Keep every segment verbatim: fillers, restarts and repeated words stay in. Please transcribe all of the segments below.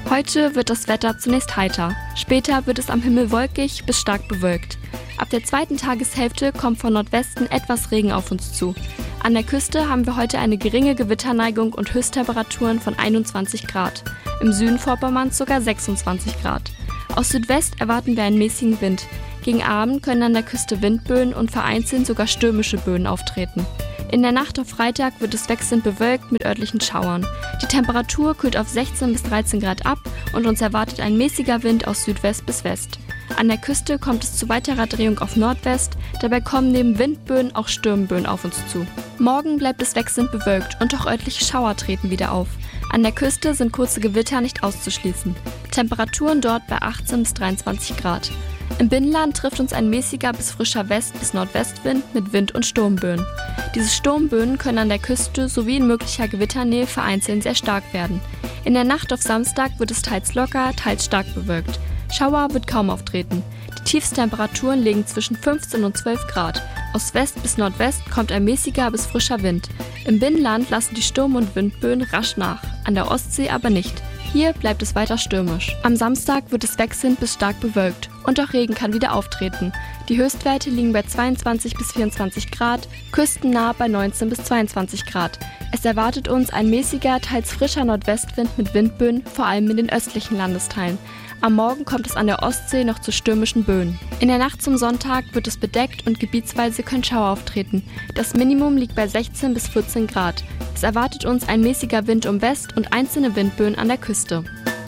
Heute wird das Wetter zunächst heiter. Später wird es am Himmel wolkig bis stark bewölkt. Ab der zweiten Tageshälfte kommt von Nordwesten etwas Regen auf uns zu. An der Küste haben wir heute eine geringe Gewitterneigung und Höchsttemperaturen von einundzwanzig Grad. Im Süden Vorpommerns sogar sechsundzwanzig Grad. Aus Südwest erwarten wir einen mäßigen Wind. Gegen Abend können an der Küste Windböen und vereinzelt sogar stürmische Böen auftreten. In der Nacht auf Freitag wird es wechselnd bewölkt mit örtlichen Schauern. Die Temperatur kühlt auf sechzehn bis dreizehn Grad ab und uns erwartet ein mäßiger Wind aus Südwest bis West. An der Küste kommt es zu weiterer Drehung auf Nordwest, dabei kommen neben Windböen auch Sturmböen auf uns zu. Morgen bleibt es wechselnd bewölkt und auch örtliche Schauer treten wieder auf. An der Küste sind kurze Gewitter nicht auszuschließen. Temperaturen dort bei achtzehn bis dreiundzwanzig Grad. Im Binnenland trifft uns ein mäßiger bis frischer West- bis Nordwestwind mit Wind- und Sturmböen. Diese Sturmböen können an der Küste sowie in möglicher Gewitternähe vereinzelt sehr stark werden. In der Nacht auf Samstag wird es teils locker, teils stark bewölkt. Schauer wird kaum auftreten. Die Tiefstemperaturen liegen zwischen fünfzehn und zwölf Grad. Aus West bis Nordwest kommt ein mäßiger bis frischer Wind. Im Binnenland lassen die Sturm- und Windböen rasch nach, an der Ostsee aber nicht. Hier bleibt es weiter stürmisch. Am Samstag wird es wechselnd bis stark bewölkt und auch Regen kann wieder auftreten. Die Höchstwerte liegen bei zweiundzwanzig bis vierundzwanzig Grad, küstennah bei neunzehn bis zweiundzwanzig Grad. Es erwartet uns ein mäßiger, teils frischer Nordwestwind mit Windböen, vor allem in den östlichen Landesteilen. Am Morgen kommt es an der Ostsee noch zu stürmischen Böen. In der Nacht zum Sonntag wird es bedeckt und gebietsweise können Schauer auftreten. Das Minimum liegt bei sechzehn bis vierzehn Grad. Es erwartet uns ein mäßiger Wind um West und einzelne Windböen an der Küste.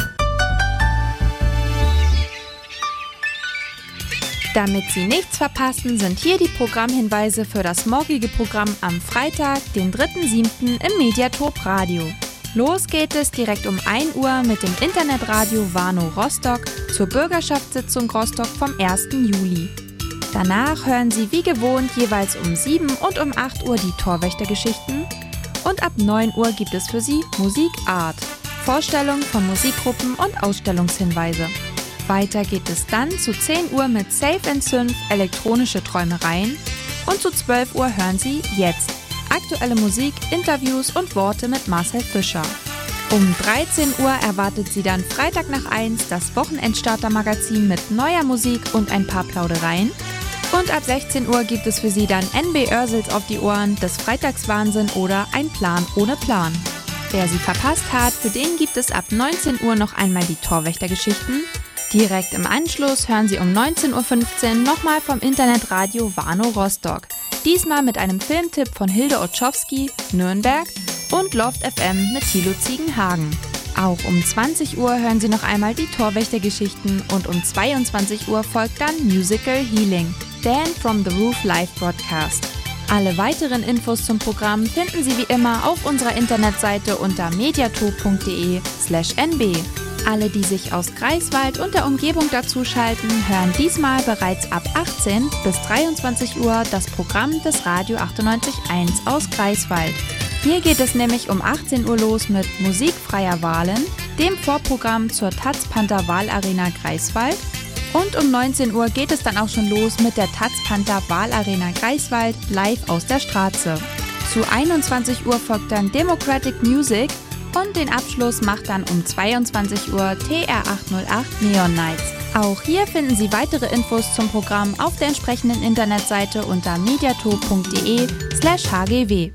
Damit Sie nichts verpassen, sind hier die Programmhinweise für das morgige Programm am Freitag, den dritten siebten im Mediatop Radio. Los geht es direkt um ein Uhr mit dem Internetradio Warnow Rostock zur Bürgerschaftssitzung Rostock vom ersten Juli. Danach hören Sie wie gewohnt jeweils um sieben und um acht Uhr die Torwächtergeschichten und ab neun Uhr gibt es für Sie Musik Art, Vorstellungen von Musikgruppen und Ausstellungshinweise. Weiter geht es dann zu zehn Uhr mit Safe and Synth elektronische Träumereien und zu zwölf Uhr hören Sie Jetzt. Aktuelle Musik, Interviews und Worte mit Marcel Fischer. Um dreizehn Uhr erwartet Sie dann Freitag nach eins das Wochenendstarter-Magazin mit neuer Musik und ein paar Plaudereien. Und ab sechzehn Uhr gibt es für Sie dann N B Oersels auf die Ohren, des Freitagswahnsinn oder Ein Plan ohne Plan. Wer sie verpasst hat, für den gibt es ab neunzehn Uhr noch einmal die Torwächtergeschichten. Direkt im Anschluss hören Sie um neunzehn Uhr fünfzehn nochmal vom Internetradio Warnow Rostock. Diesmal mit einem Filmtipp von Hilde Otschowski, Nürnberg und Loft F M mit Thilo Ziegenhagen. Auch um zwanzig Uhr hören Sie noch einmal die Torwächtergeschichten und um zweiundzwanzig Uhr folgt dann Musical Healing, Dan from the Roof Live Broadcast. Alle weiteren Infos zum Programm finden Sie wie immer auf unserer Internetseite unter mediatop punkt de slash n b. Alle, die sich aus Greifswald und der Umgebung dazuschalten, hören diesmal bereits ab achtzehn bis dreiundzwanzig Uhr das Programm des Radio achtundneunzig Komma eins aus Greifswald. Hier geht es nämlich um achtzehn Uhr los mit Musikfreier Wahlen, dem Vorprogramm zur Taz Panther Wahlarena Greifswald. Und um neunzehn Uhr geht es dann auch schon los mit der Taz Panther Wahlarena Greifswald live aus der Straße. Zu einundzwanzig Uhr folgt dann Democratic Music. Und den Abschluss macht dann um zweiundzwanzig Uhr T R achthundertacht Neon Nights. Auch hier finden Sie weitere Infos zum Programm auf der entsprechenden Internetseite unter mediatop punkt de slash h g w.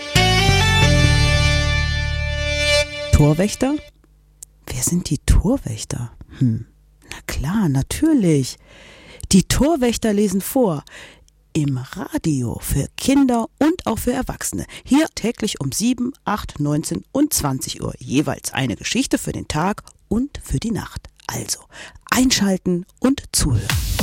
Torwächter? Wer sind die Torwächter? Hm, na klar, natürlich. Die Torwächter lesen vor. Im Radio für Kinder und auch für Erwachsene. Hier täglich um sieben, acht, neunzehn und zwanzig Uhr. Jeweils eine Geschichte für den Tag und für die Nacht. Also einschalten und zuhören.